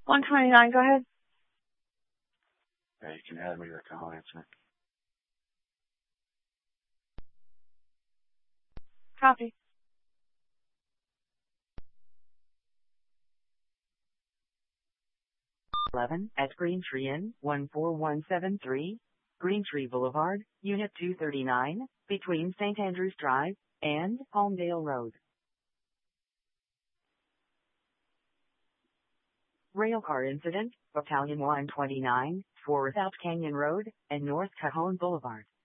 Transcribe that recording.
129, go ahead. Yeah, you can add me to the call answer. Copy. At Green Tree Inn, 14173, Green Tree Boulevard, Unit 239, between St. Andrews Drive and Palmdale Road. Railcar incident, Battalion 129, 4 South Canyon Road and North Cajon Boulevard.